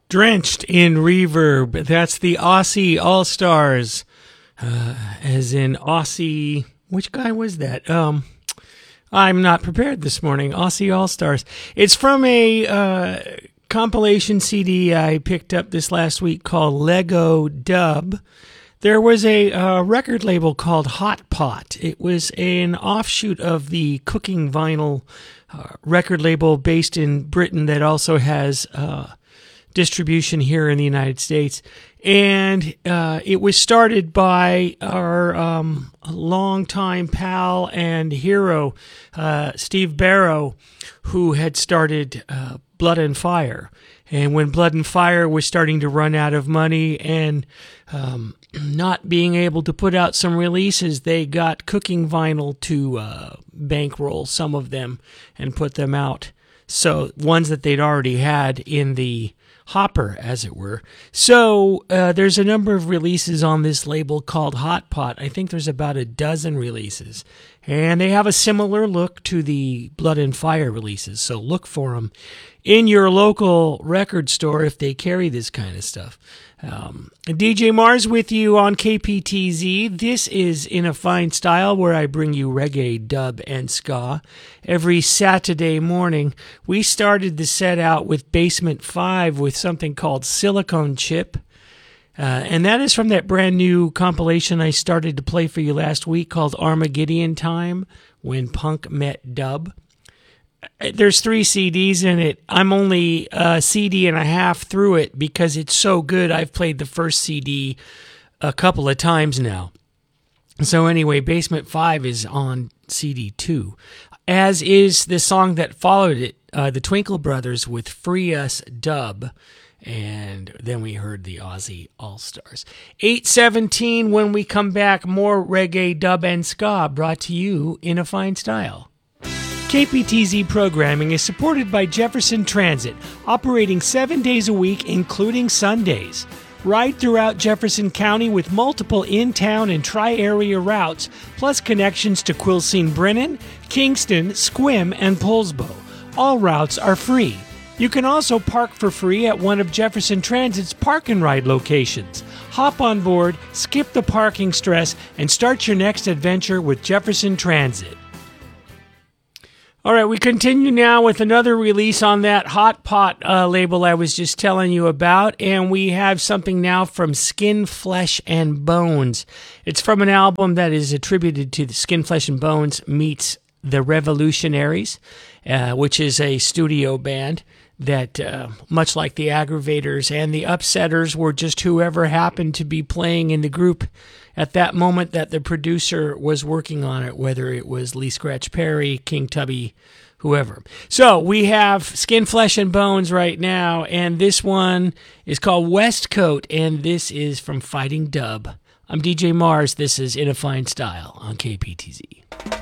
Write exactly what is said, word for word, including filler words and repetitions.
Drenched in Reverb. That's the Aussie All-Stars. Uh, as in Aussie... Which guy was that? Um, I'm not prepared this morning. Aussie All-Stars. It's from a uh, compilation C D I picked up this last week called Lego Dub. There was a uh, record label called Hot Pot. It was an offshoot of the Cooking Vinyl uh, record label based in Britain that also has... Uh, distribution here in the United States. And uh, it was started by our um, longtime pal and hero, uh, Steve Barrow, who had started uh, Blood and Fire. And when Blood and Fire was starting to run out of money and um, not being able to put out some releases, they got Cooking Vinyl to uh, bankroll some of them and put them out. So ones that they'd already had in the hopper, as it were. So uh, there's a number of releases on this label called Hot Pot. I think there's about a dozen releases. And they have a similar look to the Blood and Fire releases. So look for them in your local record store if they carry this kind of stuff. Um, D J Mars with you on K P T Z. This is In a Fine Style, where I bring you reggae, dub, and ska every Saturday morning. We started the set out with Basement five with something called Silicone Chip. Uh, and that is from that brand new compilation I started to play for you last week called Armageddon Time, When Punk Met Dub. There's three C Ds in it. I'm only a C D and a half through it because it's so good. I've played the first C D a couple of times now. So anyway, Basement five is on C D two, as is the song that followed it, uh, the Twinkle Brothers with Free Us Dub. And then we heard the Aussie All-Stars. eight seventeen, when we come back, more reggae, dub, and ska brought to you in a fine style. K P T Z programming is supported by Jefferson Transit, operating seven days a week, including Sundays. Ride throughout Jefferson County with multiple in-town and tri-area routes, plus connections to Quilcene Brennan, Kingston, Squim, and Poulsbo. All routes are free. You can also park for free at one of Jefferson Transit's park and ride locations. Hop on board, skip the parking stress, and start your next adventure with Jefferson Transit. All right, we continue now with another release on that Hot Pot uh, label I was just telling you about, and we have something now from Skin, Flesh, and Bones. It's from an album that is attributed to the Skin, Flesh, and Bones meets The Revolutionaries, uh, which is a studio band that, uh, much like the Aggravators and the Upsetters, were just whoever happened to be playing in the group at that moment that the producer was working on it, whether it was Lee Scratch Perry, King Tubby, whoever. So we have Skin, Flesh, and Bones right now, and this one is called Westcoat, and this is from Fighting Dub. I'm D J Mars. This is In a Fine Style on K P T Z.